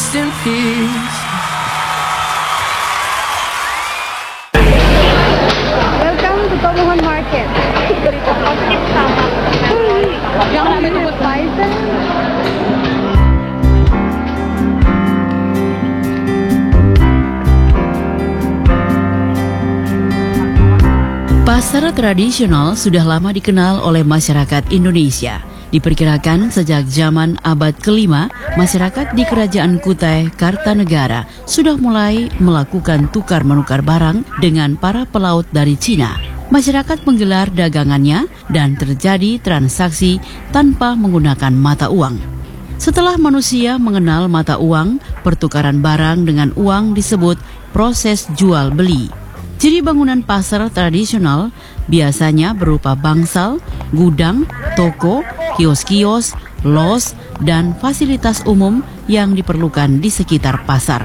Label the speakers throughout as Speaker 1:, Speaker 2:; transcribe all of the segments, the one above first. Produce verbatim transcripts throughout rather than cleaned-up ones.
Speaker 1: rest in peace.
Speaker 2: Welcome to Tomohon Market. Jangan namin buat Python.
Speaker 3: Pasar tradisional sudah lama dikenal oleh masyarakat Indonesia. Diperkirakan sejak zaman abad kelima, masyarakat di Kerajaan Kutai Kartanegara sudah mulai melakukan tukar-menukar barang dengan para pelaut dari Cina. Masyarakat menggelar dagangannya dan terjadi transaksi tanpa menggunakan mata uang. Setelah manusia mengenal mata uang, pertukaran barang dengan uang disebut proses jual beli. Ciri bangunan pasar tradisional biasanya berupa bangsal, gudang, toko, kios-kios, los, dan fasilitas umum yang diperlukan di sekitar pasar.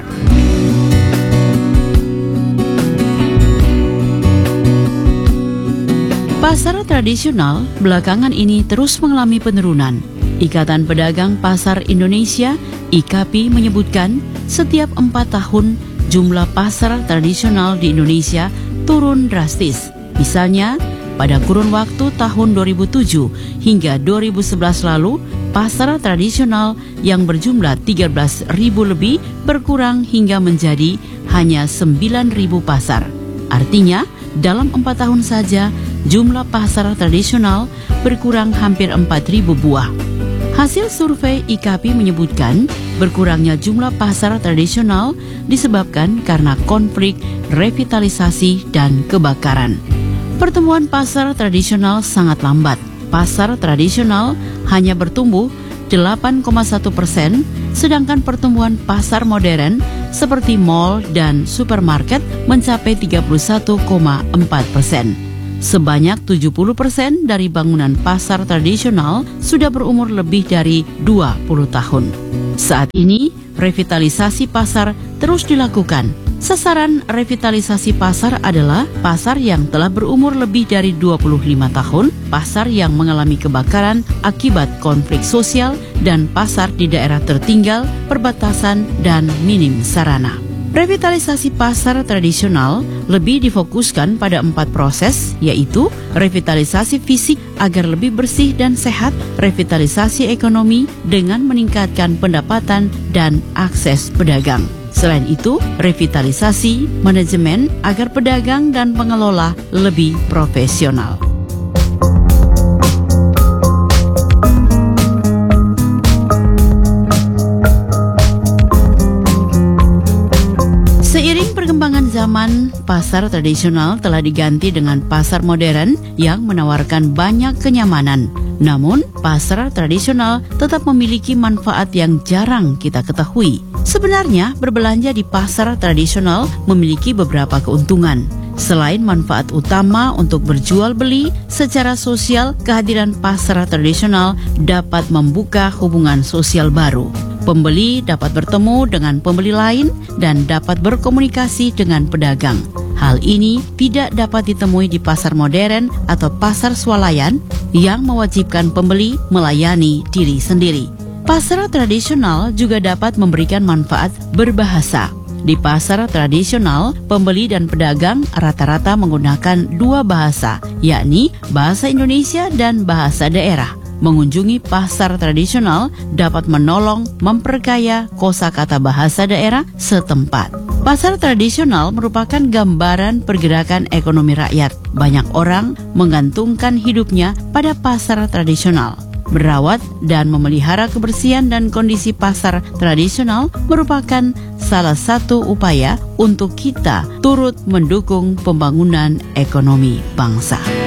Speaker 3: Pasar tradisional belakangan ini terus mengalami penurunan. Ikatan Pedagang Pasar Indonesia (I K A P I) menyebutkan setiap empat tahun jumlah pasar tradisional di Indonesia turun drastis. Misalnya, pada kurun waktu tahun dua ribu tujuh hingga dua ribu sebelas lalu, pasar tradisional yang berjumlah tiga belas ribu lebih berkurang hingga menjadi hanya sembilan ribu pasar. Artinya, dalam empat tahun saja, jumlah pasar tradisional berkurang hampir empat ribu buah. Hasil survei I K A P I menyebutkan berkurangnya jumlah pasar tradisional disebabkan karena konflik, revitalisasi, dan kebakaran. Pertumbuhan pasar tradisional sangat lambat. Pasar tradisional hanya bertumbuh delapan koma satu persen, sedangkan pertumbuhan pasar modern seperti mal dan supermarket mencapai tiga puluh satu koma empat persen. Sebanyak tujuh puluh persen dari bangunan pasar tradisional sudah berumur lebih dari dua puluh tahun. Saat ini, revitalisasi pasar terus dilakukan. Sasaran revitalisasi pasar adalah pasar yang telah berumur lebih dari dua puluh lima tahun, pasar yang mengalami kebakaran akibat konflik sosial, dan pasar di daerah tertinggal, perbatasan, dan minim sarana. Revitalisasi pasar tradisional lebih difokuskan pada empat proses, yaitu revitalisasi fisik agar lebih bersih dan sehat, revitalisasi ekonomi dengan meningkatkan pendapatan dan akses pedagang. Selain itu, revitalisasi manajemen agar pedagang dan pengelola lebih profesional. Seiring perkembangan zaman, pasar tradisional telah diganti dengan pasar modern yang menawarkan banyak kenyamanan. Namun, pasar tradisional tetap memiliki manfaat yang jarang kita ketahui. Sebenarnya, berbelanja di pasar tradisional memiliki beberapa keuntungan. Selain manfaat utama untuk berjual beli, secara sosial kehadiran pasar tradisional dapat membuka hubungan sosial baru. Pembeli dapat bertemu dengan pembeli lain dan dapat berkomunikasi dengan pedagang. Hal ini tidak dapat ditemui di pasar modern atau pasar swalayan yang mewajibkan pembeli melayani diri sendiri. Pasar tradisional juga dapat memberikan manfaat berbahasa. Di pasar tradisional, pembeli dan pedagang rata-rata menggunakan dua bahasa, yakni bahasa Indonesia dan bahasa daerah. Mengunjungi pasar tradisional dapat menolong memperkaya kosakata bahasa daerah setempat. Pasar tradisional merupakan gambaran pergerakan ekonomi rakyat. Banyak orang menggantungkan hidupnya pada pasar tradisional. Merawat dan memelihara kebersihan dan kondisi pasar tradisional merupakan salah satu upaya untuk kita turut mendukung pembangunan ekonomi bangsa.